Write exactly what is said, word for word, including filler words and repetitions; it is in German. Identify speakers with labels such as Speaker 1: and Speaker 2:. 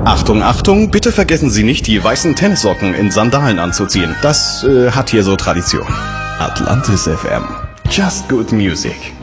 Speaker 1: Achtung, Achtung, bitte vergessen Sie nicht, die weißen Tennissocken in Sandalen anzuziehen. Das äh, hat hier so Tradition. Atlantis F M. Just good music.